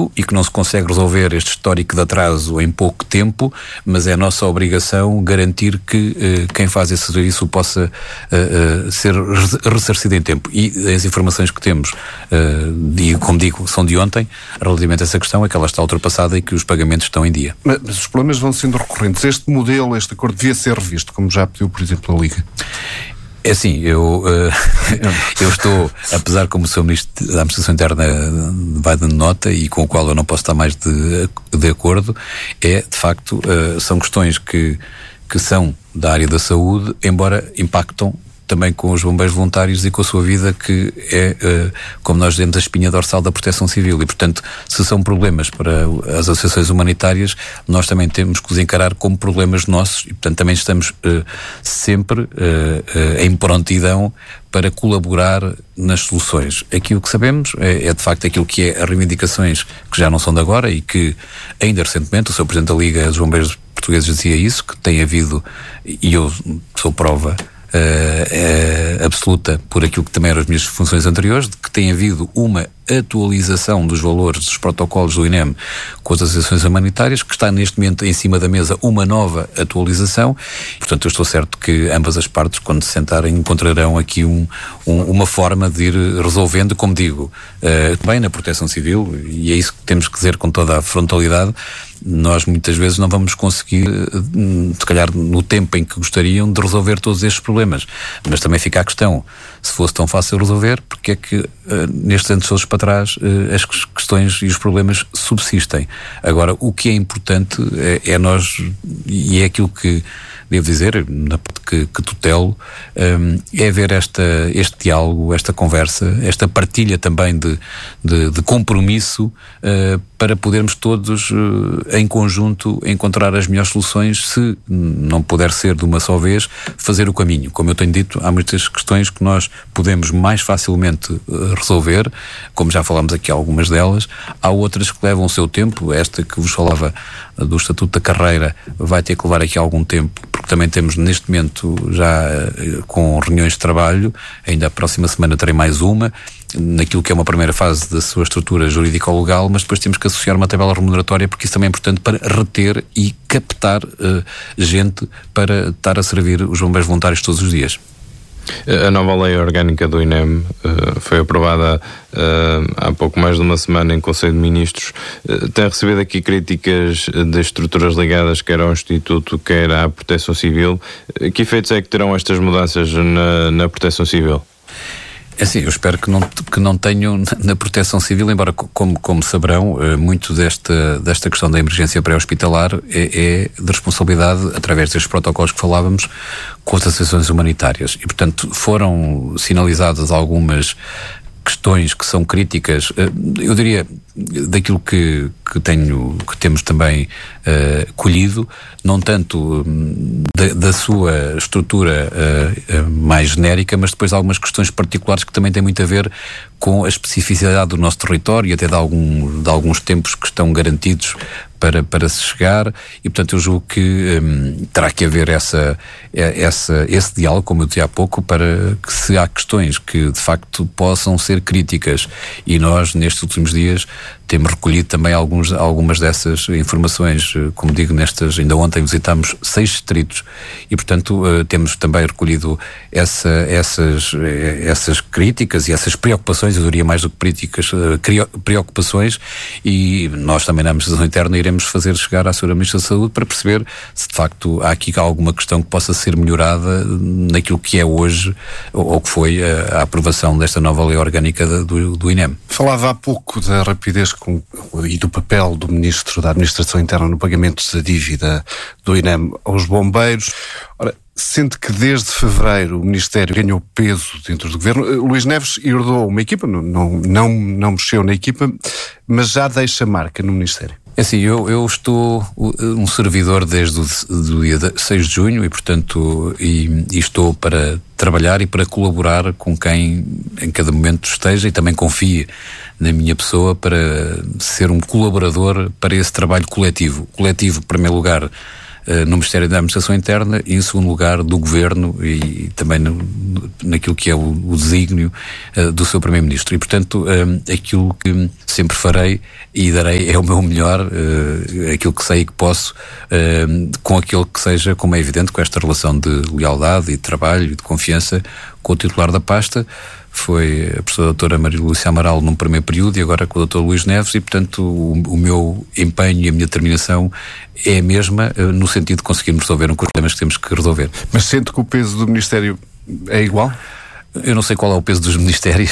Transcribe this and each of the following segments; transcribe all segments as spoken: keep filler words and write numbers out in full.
injusto e que não se consegue resolver este histórico de atraso em pouco tempo, mas é nossa obrigação garantir que uh, quem faz esse serviço possa uh, uh, ser ressarcido em tempo. E as informações que temos, uh, de, como digo, são de ontem, relativamente a essa questão, é que ela está ultrapassada e que os pagamentos estão em dia. Mas, mas os problemas vão sendo recorrentes. Este modelo, este acordo devia ser revisto, como já pediu, por exemplo, a Liga. É assim, eu, uh, eu estou, apesar como sou Ministro da Administração Interna vai dando nota e com o qual eu não posso estar mais de, de acordo, é, de facto, uh, são questões que, que são da área da saúde, embora impactam também com os bombeiros voluntários e com a sua vida, que é, uh, como nós dizemos, a espinha dorsal da Proteção Civil. E, portanto, se são problemas para as associações humanitárias, nós também temos que os encarar como problemas nossos e, portanto, também estamos uh, sempre uh, uh, em prontidão para colaborar nas soluções. Aqui o que sabemos é, é de facto aquilo que é as reivindicações que já não são de agora e que ainda recentemente o seu Presidente da Liga dos Bombeiros Portugueses dizia isso, que tem havido, e eu sou prova Uh, uh, absoluta por aquilo que também eram as minhas funções anteriores, de que tem havido uma atualização dos valores dos protocolos do I N E M com as associações humanitárias, que está neste momento em cima da mesa uma nova atualização. Portanto, eu estou certo que ambas as partes, quando se sentarem, encontrarão aqui um, um, uma forma de ir resolvendo, como digo, uh, bem na Proteção Civil, e é isso que temos que dizer com toda a frontalidade. Nós muitas vezes não vamos conseguir, se calhar no tempo em que gostariam, de resolver todos estes problemas, mas também fica a questão, se fosse tão fácil resolver, porque é que uh, nestes anos todos para trás uh, as questões e os problemas subsistem. Agora, o que é importante é, é nós, e é aquilo que devo dizer, que, que tutelo, um, é ver esta, este diálogo, esta conversa, esta partilha também de, de, de compromisso uh, para podermos todos, uh, em conjunto, encontrar as melhores soluções, se não puder ser de uma só vez, fazer o caminho. Como eu tenho dito, há muitas questões que nós podemos mais facilmente uh, resolver, como já falámos aqui algumas delas, há outras que levam o seu tempo. Esta que vos falava uh, do Estatuto da Carreira vai ter que levar aqui algum tempo, porque também temos neste momento já uh, com reuniões de trabalho, ainda a próxima semana terei mais uma, naquilo que é uma primeira fase da sua estrutura jurídico-legal, mas depois temos que associar uma tabela remuneratória, porque isso também é importante para reter e captar uh, gente para estar a servir os bombeiros voluntários todos os dias. A nova lei orgânica do I N E M uh, foi aprovada uh, há pouco mais de uma semana em Conselho de Ministros. Uh, tem recebido aqui críticas de estruturas ligadas quer ao Instituto, quer à Proteção Civil. Uh, que efeitos é que terão estas mudanças na, na Proteção Civil? É assim, eu espero que não, que não tenham na Proteção Civil, embora, como, como saberão, muito desta, desta questão da emergência pré-hospitalar é, é de responsabilidade, através destes protocolos que falávamos, com as associações humanitárias. E, portanto, foram sinalizadas algumas questões que são críticas, eu diria, daquilo que, que, tenho, que temos também uh, colhido, não tanto um, da, da sua estrutura uh, uh, mais genérica, mas depois algumas questões particulares que também têm muito a ver com a especificidade do nosso território e até de, algum, de alguns tempos que estão garantidos para, para se chegar, e portanto eu julgo que um, terá que haver essa, essa, esse diálogo, como eu dizia há pouco, para que, se há questões que de facto possam ser críticas, e nós nestes últimos dias temos recolhido também alguns, algumas dessas informações, como digo, nestas, ainda ontem visitámos seis distritos e, portanto, uh, temos também recolhido essa, essas, essas críticas e essas preocupações, eu diria mais do que críticas, uh, preocupações, e nós também na Administração Interna iremos fazer chegar à senhora Ministra da Saúde para perceber se de facto há aqui alguma questão que possa ser melhorada naquilo que é hoje, ou, ou que foi a, a aprovação desta nova lei orgânica do, do I N E M. Falava há pouco da rapidez com, e do papel do Ministro da Administração Interna no pagamento da dívida do I N E M aos bombeiros. Ora, sente que desde fevereiro o Ministério ganhou peso dentro do Governo. Luís Neves herdou uma equipa, não, não, não, não mexeu na equipa, mas já deixa marca no Ministério. É assim, eu, eu estou um servidor desde o do dia seis de junho e, portanto, e, e estou para trabalhar e para colaborar com quem em cada momento esteja e também confie na minha pessoa para ser um colaborador para esse trabalho coletivo. Coletivo, em primeiro lugar, no Ministério da Administração Interna e, em segundo lugar, do Governo e também no, naquilo que é o, o desígnio uh, do seu Primeiro-Ministro. E, portanto, uh, aquilo que sempre farei e darei é o meu melhor, uh, aquilo que sei e que posso, uh, com aquilo que seja, como é evidente, com esta relação de lealdade e de trabalho e de confiança com o titular da pasta. Foi a professora doutora Maria Lúcia Amaral num primeiro período e agora com o doutor Luís Neves e, portanto, o, o meu empenho e a minha determinação é a mesma uh, no sentido de conseguirmos resolver um dos problemas que temos que resolver. Mas sente que o peso do Ministério é igual? Eu não sei qual é o peso dos ministérios,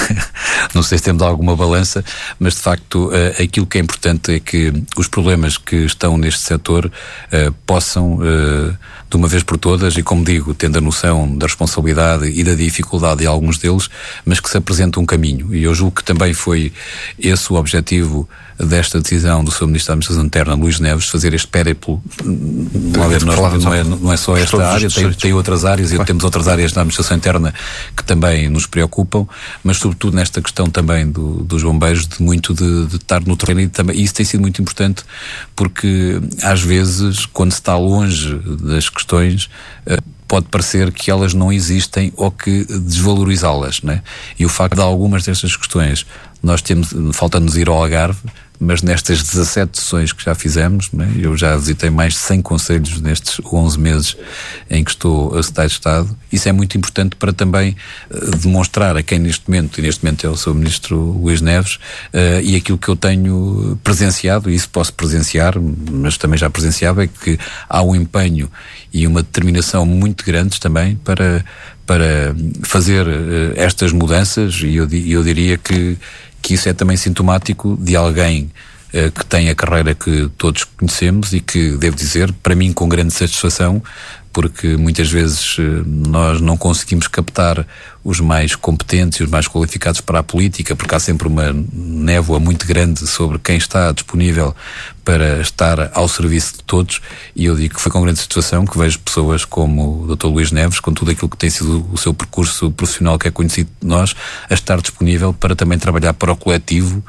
não sei se temos alguma balança, mas de facto uh, aquilo que é importante é que os problemas que estão neste setor uh, possam, uh, de uma vez por todas, e como digo, tendo a noção da responsabilidade e da dificuldade de alguns deles, mas que se apresente um caminho. E eu julgo que também foi esse o objetivo desta decisão do seu Ministro da Administração Interna, Luís Neves, fazer este périplo. Não, ver, nós, não, é, não é só esta área, tem, tem outras áreas, e temos outras áreas na Administração Interna que também nos preocupam, mas sobretudo nesta questão também do, dos bombeiros, de muito de, de estar no terreno, e também, e isso tem sido muito importante, porque às vezes, quando se está longe das questões, pode parecer que elas não existem ou que desvalorizá-las, não é? E o facto de algumas destas questões, nós temos, falta-nos ir ao Algarve, mas nestas dezassete sessões que já fizemos, né, eu já visitei mais de cem conselhos nestes onze meses em que estou a secretário de Estado. Isso é muito importante para também uh, demonstrar a quem neste momento, e neste momento é o seu Ministro Luís Neves, uh, e aquilo que eu tenho presenciado, e isso posso presenciar, mas também já presenciava, é que há um empenho e uma determinação muito grandes também para, para fazer uh, estas mudanças, e eu, eu diria que que isso é também sintomático de alguém uh, que tem a carreira que todos conhecemos e que, devo dizer, para mim com grande satisfação, porque muitas vezes uh, nós não conseguimos captar os mais competentes e os mais qualificados para a política, porque há sempre uma névoa muito grande sobre quem está disponível para estar ao serviço de todos, e eu digo que foi com grande satisfação que vejo pessoas como o doutor Luís Neves, com tudo aquilo que tem sido o seu percurso profissional que é conhecido de nós, a estar disponível para também trabalhar para o coletivo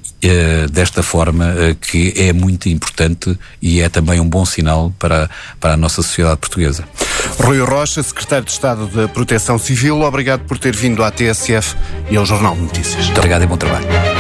uh, desta forma, uh, que é muito importante e é também um bom sinal para, para a nossa sociedade portuguesa. Rui Rocha, Secretário de Estado da Proteção Civil, obrigado por ter vindo à T S F e ao Jornal de Notícias. Muito obrigado e bom trabalho.